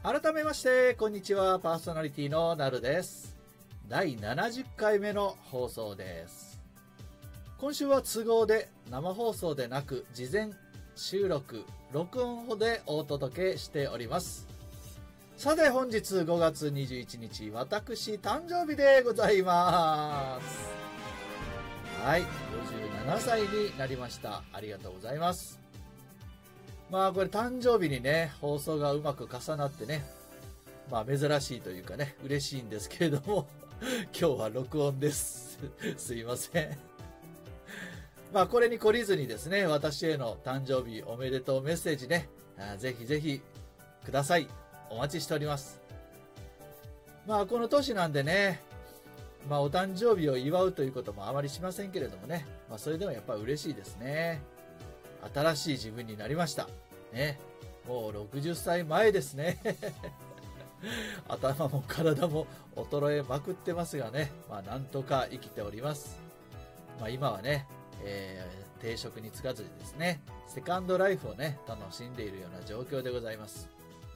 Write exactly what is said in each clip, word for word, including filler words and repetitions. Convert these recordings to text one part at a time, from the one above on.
改めまして、こんにちは。パーソナリティのなるです。だいななじゅっかいめの放送です。今週は都合で生放送でなく、事前収録、録音でお届けしております。さて本日ごがつにじゅういちにち、私誕生日でございます。はい、ごじゅうななさいになりました。ありがとうございます。まあこれ誕生日にね、放送がうまく重なってね、まあ珍しいというかね、嬉しいんですけれども、今日は録音です。すいません。まあこれに懲りずにですね、私への誕生日おめでとうメッセージね、ぜひぜひください。お待ちしております。まあこの年なんでね、まあお誕生日を祝うということもあまりしませんけれどもね、まあそれでもやっぱり嬉しいですね。新しい自分になりました。ね。もうろくじゅっさいまえですね。頭も体も衰えまくってますがね。まあなんとか生きております。まあ今はね、えー、定職に就かずにですね、セカンドライフをね、楽しんでいるような状況でございます。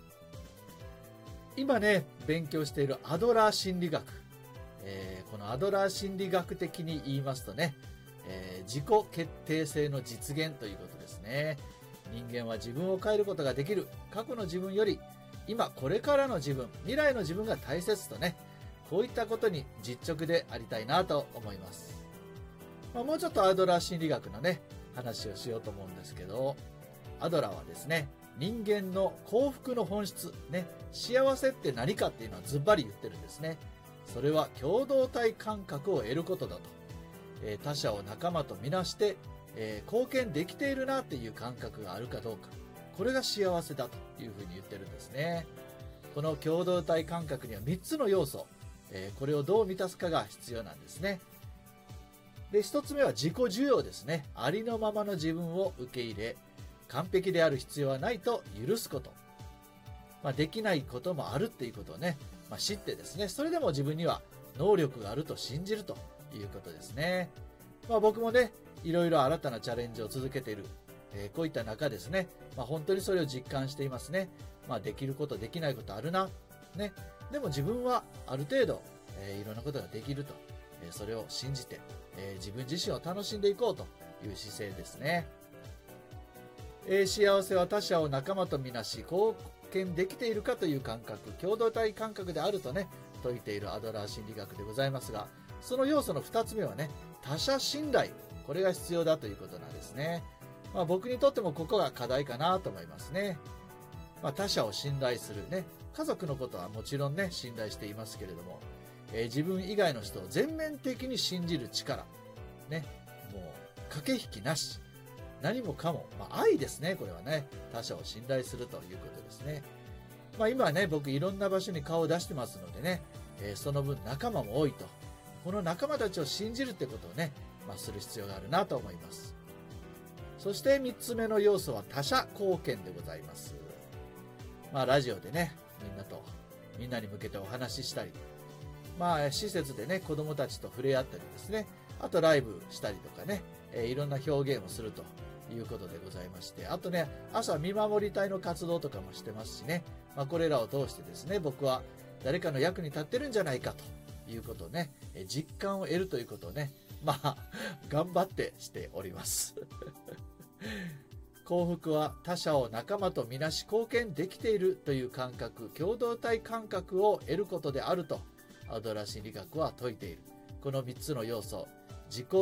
今ね、勉強しているアドラー心理学。えー、このアドラー心理学的に言いますとね、えー、自己決定性の実現ということですね。人間は自分を変えることができる。過去の自分より今これからの自分、未来の自分が大切とね、こういったことに実直でありたいなと思います。まあ、もうちょっとアドラー心理学のね、話をしようと思うんですけど、アドラーはですね、人間の幸福の本質、ね、幸せって何かっていうのはズバリ言ってるんですね。それは共同体感覚を得ることだと。他者を仲間とみなして、えー、貢献できているなっていう感覚があるかどうか。これが幸せだというふうに言ってるんですね。この共同体感覚にはみっつの要素、えー、これをどう満たすかが必要なんですね。で、ひとつめは自己受容ですね。ありのままの自分を受け入れ、完璧である必要はないと許すこと。まあ、できないこともあるっていうことをね、まあ、知ってですね、それでも自分には能力があると信じるということですね。まあ僕もね、いろいろ新たなチャレンジを続けている。えー、こういった中ですね、まあ本当にそれを実感していますね。まあできること、できないことあるな。ね。でも自分はある程度、えー、いろんなことができると。えー、それを信じて、えー、自分自身を楽しんでいこうという姿勢ですね。えー、幸せは他者を仲間とみなし、貢献できているかという感覚、共同体感覚であるとね、説いているアドラー心理学でございますが、その要素の二つ目はね、他者信頼。これが必要だということなんですね。まあ僕にとってもここが課題かなと思いますね。まあ他者を信頼するね。家族のことはもちろんね、信頼していますけれども、えー、自分以外の人を全面的に信じる力。ね。もう、駆け引きなし。何もかも。まあ愛ですね、これはね。他者を信頼するということですね。まあ今はね、僕いろんな場所に顔を出してますのでね、えー、その分仲間も多いと。この仲間たちを信じるってことをね、まあ、する必要があるなと思います。そして三つ目の要素は他者貢献でございます。まあラジオでね、みんなと、みんなに向けてお話ししたり、まあ施設でね、子供たちと触れ合ったりですね、あとライブしたりとかね、えー、いろんな表現をするということでございまして、あとね、朝見守り隊の活動とかもしてますしね、まあこれらを通してですね、僕は誰かの役に立ってるんじゃないかということをね、実感を得るということをね、まあ、頑張ってしております。幸福は他者を仲間とみなし貢献できているという感覚、共同体感覚を得ることであると、アドラー心理学は説いている。このみっつの要素、自己